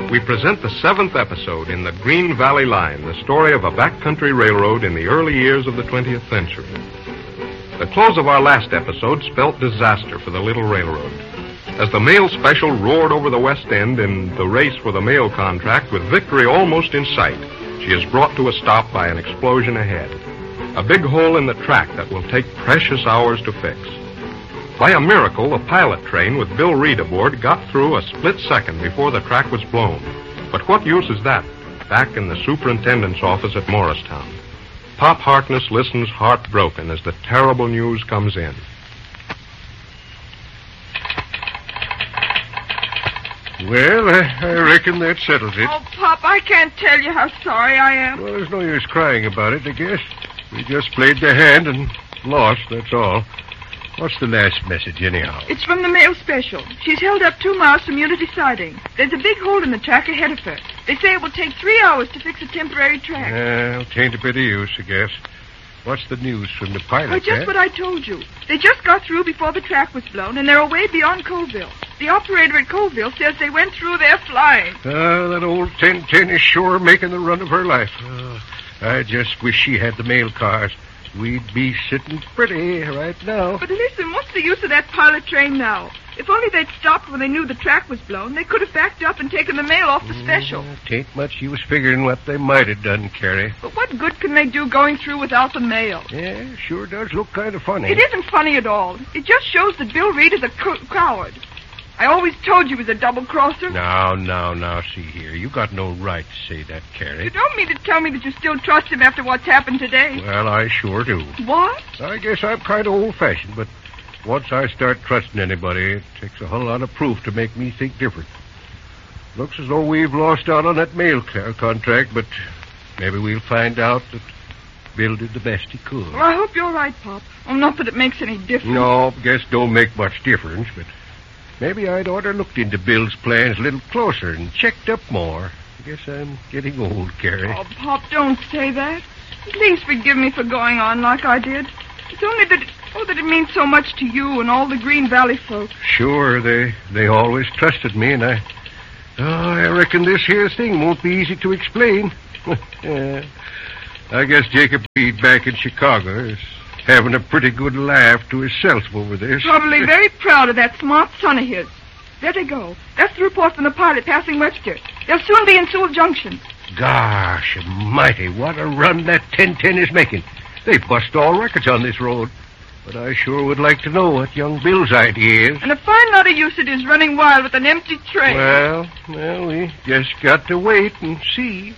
we present the 7th episode in the Green Valley Line, the story of a backcountry railroad in the early years of the 20th century. The close of our last episode spelt disaster for the little railroad. As the mail special roared over the West End in the race for the mail contract with victory almost in sight, she is brought to a stop by an explosion ahead. A big hole in the track that will take precious hours to fix. By a miracle, the pilot train with Bill Reed aboard got through a split second before the track was blown. But what use is that back in the superintendent's office at Morristown? Pop Harkness listens heartbroken as the terrible news comes in. Well, I reckon that settles it. Oh, Pop, I can't tell you how sorry I am. Well, there's no use crying about it, I guess. We just played the hand and lost, that's all. What's the last message, anyhow? It's from the mail special. She's held up 2 miles from Unity Siding. There's a big hole in the track ahead of her. They say it will take 3 hours to fix a temporary track. Well, tain't a bit of use, I guess. What's the news from the pilot, Oh, just what I told you. They just got through before the track was blown, and they're away beyond Colville. The operator at Colville says they went through there flying. That old 1010 is sure making the run of her life. I just wish she had the mail cars. We'd be sitting pretty right now. But listen, what's the use of that pilot train now? If only they'd stopped when they knew the track was blown, they could have backed up and taken the mail off the special. Tain't much use figuring what they might have done, Carrie. But what good can they do going through without the mail? Yeah, sure does look kind of funny. It isn't funny at all. It just shows that Bill Reed is a coward. I always told you he was a double-crosser. Now, see here. You got no right to say that, Carrie. You don't mean to tell me that you still trust him after what's happened today. Well, I sure do. What? I guess I'm kind of old-fashioned, but once I start trusting anybody, it takes a whole lot of proof to make me think different. Looks as though we've lost out on that mail contract, but maybe we'll find out that Bill did the best he could. Well, I hope you're right, Pop. Well, not that it makes any difference. No, guess don't make much difference, but maybe I'd oughter looked into Bill's plans a little closer and checked up more. I guess I'm getting old, Carrie. Oh, Pop, don't say that. Please forgive me for going on like I did. It's only that it means so much to you and all the Green Valley folks. Sure, they always trusted me, and I reckon this here thing won't be easy to explain. I guess Jacob Reed back in Chicago is having a pretty good laugh to himself over this. Probably very proud of that smart son of his. There they go. That's the report from the pilot passing Webster. They'll soon be in Sewell Junction. Gosh almighty, what a run that 1010 is making. They bust all records on this road. But I sure would like to know what young Bill's idea is. And a fine lot of use it is running wild with an empty train. Well, we just got to wait and see.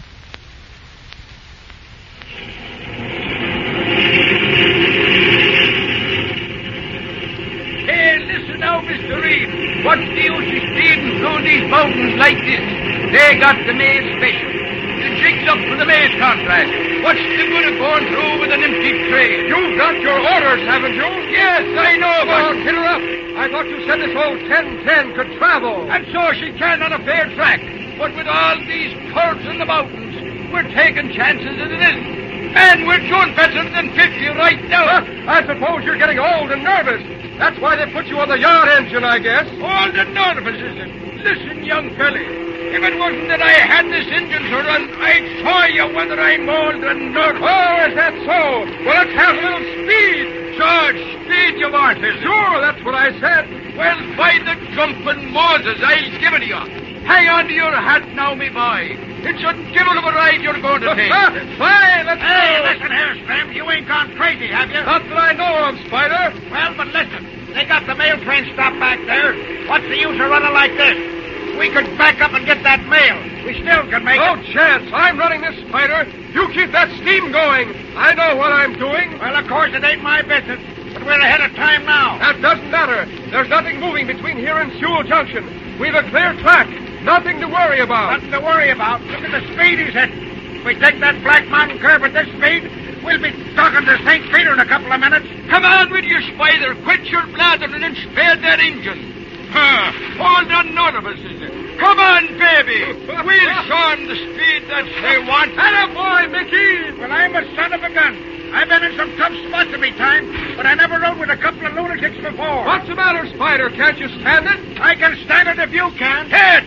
Hey, listen now, Mr. Reed. What's the use of speeding through these mountains like this? They got the mail special. The jig's up for the mail contract. What's the good of going through with an empty train? You've got your orders, haven't you? Yes, I know, Well, but... hit her up. I thought you said this old 1010 could travel. And so she can on a fair track. But with all these curves in the mountains, we're taking chances that it isn't. And we're doing better than 50 right now. I suppose you're getting old and nervous. That's why they put you on the yard engine, I guess. All the nervous, is it? Listen, young felly. If it wasn't that I had this engine to run, I'd show you whether I'm old and nervous. Oh, is that so? Well, let's have a little speed. George, speed you want, is it? Sure, that's what I said. Well, by the jumping Moses, I'll give it to you. Hang on to your hat now, me boy. It's a devil of a ride you're going to take. Fine, let's go. Listen here, Slim. You ain't gone crazy, have you? Not that I know of, Spider. Well, but listen. They got the mail train stopped back there. What's the use of running like this? We could back up and get that mail. We still can make No it. chance. I'm running this, Spider. You keep that steam going. I know what I'm doing. Well, of course, it ain't my business. But we're ahead of time now. That doesn't matter. There's nothing moving between here and Sewell Junction. We've a clear track. Nothing to worry about. Nothing to worry about. Look at the speed he's hitting. If we take that Black Mountain curve at this speed, we'll be talking to St. Peter in a couple of minutes. Come on with you, Spider. Quit your blathering and spare that engine. Hold on, none of us, is it? Come on, baby. We'll show 'em the speed that they want. Attaboy, Mickey. Well, I'm a son of a gun. I've been in some tough spots in me time, but I never rode with a couple of lunatics before. What's the matter, Spider? Can't you stand it? I can stand it if you can. Hey, turn those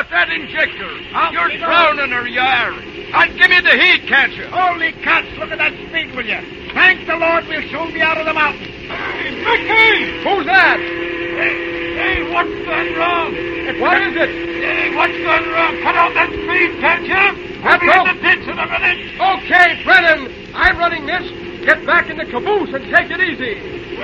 off that injector. You're drowning her, you are. And give me the heat, can't you? Holy cats, look at that speed, will you? Thank the Lord we'll soon be out of the mountain. Hey, Mickey! Who's that? Hey, what's gone wrong? What is it? Hey, what's gone wrong? Cut out that speed, can't you? I'll be in the pits in a minute. Okay, Brennan. I'm running this. Get back in the caboose and take it easy.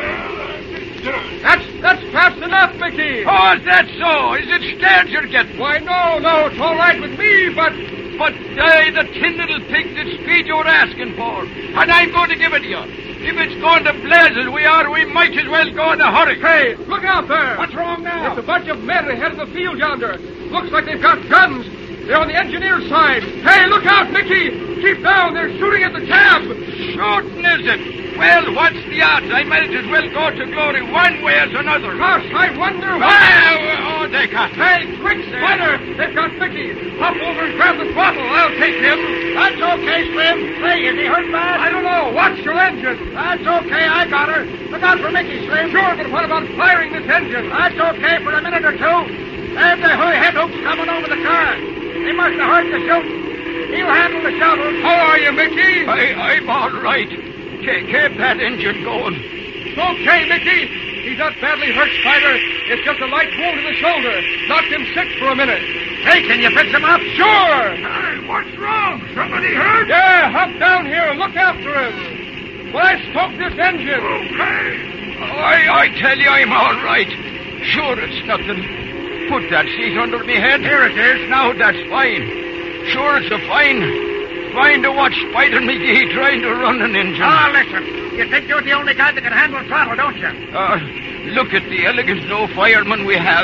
That's fast enough, Mickey. Oh, is that so? Is it scared you're getting? Why, no, it's all right with me, but the tin little pig's the speed you're asking for. And I'm going to give it to you. If it's going to blaze as we are, we might as well go in a hurry. Hey, look out there. What's wrong now? There's a bunch of men ahead of the field yonder. Looks like they've got guns. They're on the engineer's side. Hey, look out, Mickey. Keep down. They're shooting at the cab. Shooting, is it? Well, what's the odds? I might as well go to glory one way as another. Gosh, I wonder what... Oh, they got me. Hey, quick, Spider! They've got Mickey. Hop over and grab the throttle. I'll take him. That's okay, Slim. Say, is he hurt bad? I don't know. Watch your engine. That's okay, I got her. Look out for Mickey, Slim. Sure, but what about firing this engine? That's okay for a minute or two. There's the head hooks coming over the car. They must have heard the shooting. He'll handle the shovel. How are you, Mickey? I'm all right. Keep that engine going. Okay, Mickey. He's not badly hurt, Spider. It's just a light wound in the shoulder. Knocked him sick for a minute. Hey, can you fix him up? Sure. Hey, what's wrong? Somebody hurt? Yeah, hop down here and look after him. Well, I spoke this engine. Okay. I tell you, I'm all right. Sure, it's nothing. Put that sheet under me head. Here it is. Now that's fine. Sure, it's a fine to watch Spider McGee trying to run an engine. Oh, listen. You think you're the only guy that can handle throttle, don't you? Look at the elegant no fireman we have.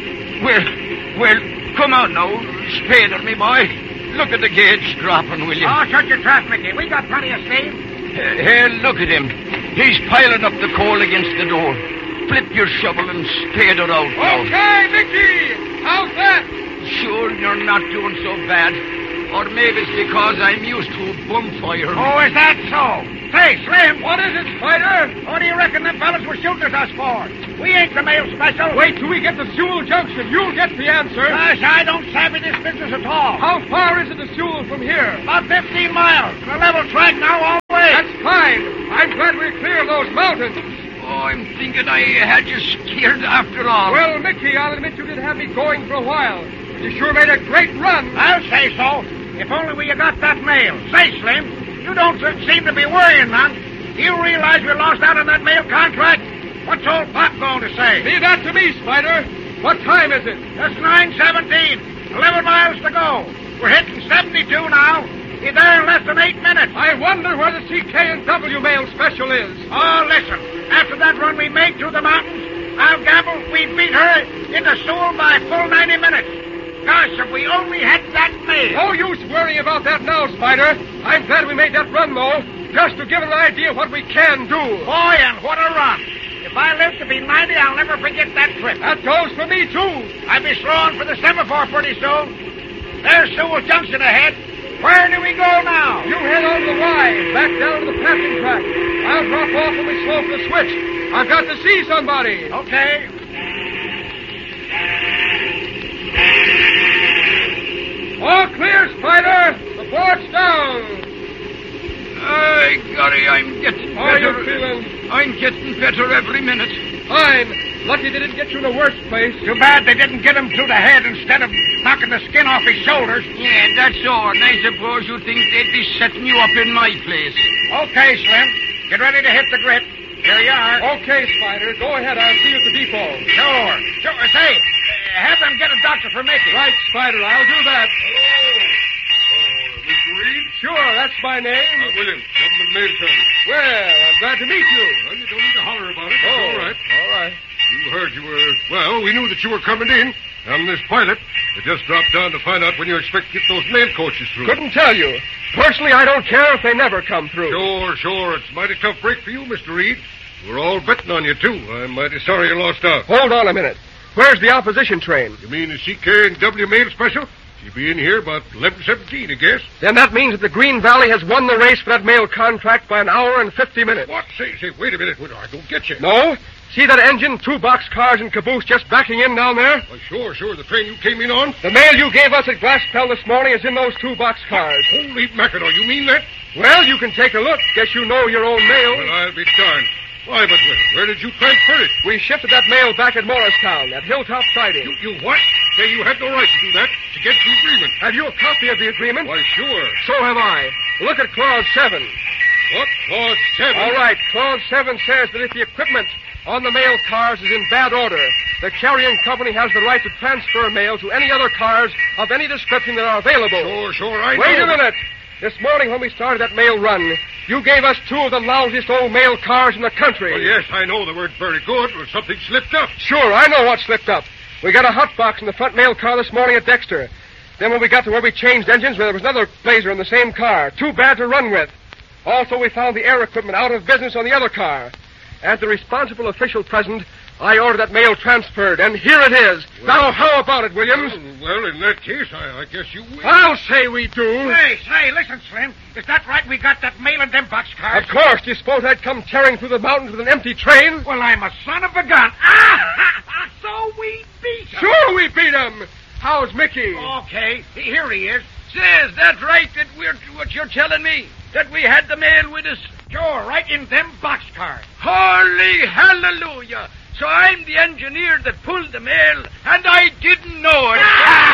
Well, come on now, Spader, me boy. Look at the gauge dropping, will you? Oh, shut your trap, Mickey. We got plenty of steam. Here, look at him. He's piling up the coal against the door. Flip your shovel and spade it out now. Okay, Mickey. How's that? Sure, you're not doing so bad. Or maybe it's because I'm used to bonfire. Oh, is that so? Say, Slim. What is it, Spider? What do you reckon them fellas were shooting at us for? We ain't the mail special. Wait till we get to Sewell Junction. You'll get the answer. Gosh, I don't savvy this business at all. How far is it to Sewell from here? About 15 miles. A level track now all the way. That's fine. I'm glad we're clear of those mountains. Oh, I'm thinking I had you scared after all. Well, Mickey, I'll admit you did have me going for a while. You sure made a great run. I'll say so. If only we had got that mail. Say, Slim, you don't seem to be worrying none. Do you realize we lost out on that mail contract? What's old Pop going to say? Leave that to me, Spider. What time is it? That's 9:17. 11 miles to go. We're hitting 72 now. Be there in less than 8 minutes. I wonder where the CK&W mail special is. Oh, listen. After that run we made through the mountains, I'll gamble we beat her into Sewell by full 90 minutes. Gosh, if we only had that mail. No use worrying about that now, Spider. I'm glad we made that run, though, just to give an idea what we can do. Boy, and what a run. If I live to be 90, I'll never forget that trip. That goes for me, too. I'll be slowing for the semaphore pretty soon. There's Sewell Junction ahead. Where do we go now? You head on the Y, back down to the passing track. I'll drop off when we slow for the switch. I've got to see somebody. Okay. All clear, Spider. The board's down. Golly, I'm getting How are better. you feeling? I'm getting better every minute. Fine. Lucky they didn't get you in the worst place. Too bad they didn't get him through the head instead of knocking the skin off his shoulders. Yeah, that's all. And I suppose you think they'd be setting you up in my place. Okay, Slim. Get ready to hit the grit. Here you are. Okay, Spider. Go ahead. I'll see you at the depot. Sure. Say, have them get a doctor for Mickey. Right, Spider. I'll do that. Mr. Reed? Sure, that's my name. William, government mail service. Well, I'm glad to meet you. Well, you don't need to holler about it. It's all right. All right. You heard you were... Well, we knew that you were coming in. I'm this pilot. I just dropped down to find out when you expect to get those mail coaches through. Couldn't tell you. Personally, I don't care if they never come through. Sure. It's a mighty tough break for you, Mr. Reed. We're all betting on you, too. I'm mighty sorry you lost out. Hold on a minute. Where's the opposition train? You mean the CK&W mail special? She'll be in here about 11:17, I guess. Then that means that the Green Valley has won the race for that mail contract by an hour and 50 minutes. What? Say, wait a minute. I don't get you. No? See that engine, 2 boxcars and caboose just backing in down there? Sure. The train you came in on. The mail you gave us at Glaspell this morning is in those 2 boxcars. Holy mackerel, you mean that? Well, you can take a look. Guess you know your own mail. Well, I'll be darned. Why, but where did you transfer it? We shifted that mail back at Morristown, at Hilltop Siding. You what? Say you had no right to do that. It's against the agreement. Have you a copy of the agreement? Why, sure. So have I. Look at Clause 7. What? Clause 7? All right. Clause 7 says that if the equipment on the mail cars is in bad order, the carrying company has the right to transfer mail to any other cars of any description that are available. Sure, I know. Wait a minute. This morning when we started that mail run, you gave us 2 of the lousiest old mail cars in the country. Well, yes, I know they weren't very good, but something slipped up. Sure, I know what slipped up. We got a hot box in the front mail car this morning at Dexter. Then when we got to where we changed engines, there was another Blazer in the same car. Too bad to run with. Also, we found the air equipment out of business on the other car. As the responsible official present, I ordered that mail transferred, and here it is. Well, now, how about it, Williams? Well, in that case, I guess you will. I'll say we do. Say, listen, Slim. Is that right we got that mail in them boxcars? Of course. Do you suppose I'd come tearing through the mountains with an empty train? Well, I'm a son of a gun. So we beat him. Sure we beat him. How's Mickey? Okay, here he is. Says that right that what you're telling me? That we had the mail with us? Sure, right in them boxcars. Holy hallelujah! So I'm the engineer that pulled the mail, and I didn't know it.